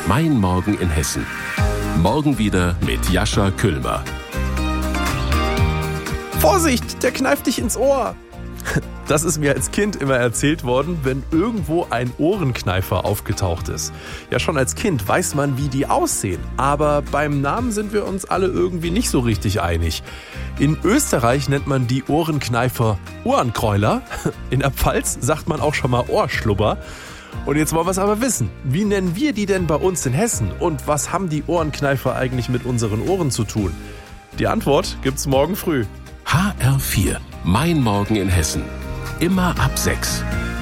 Mein Morgen in Hessen. Morgen wieder mit Jascha Küllmer. Vorsicht, der kneift dich ins Ohr. Das ist mir als Kind immer erzählt worden, wenn irgendwo ein Ohrenkneifer aufgetaucht ist. Ja, schon als Kind weiß man, wie die aussehen. Aber beim Namen sind wir uns alle irgendwie nicht so richtig einig. In Österreich nennt man die Ohrenkneifer Ohrenkräuler. In der Pfalz sagt man auch schon mal Ohrschlubber. Und jetzt wollen wir es aber wissen. Wie nennen wir die denn bei uns in Hessen? Und was haben die Ohrenkneifer eigentlich mit unseren Ohren zu tun? Die Antwort gibt's morgen früh. HR4. Mein Morgen in Hessen. Immer ab 6.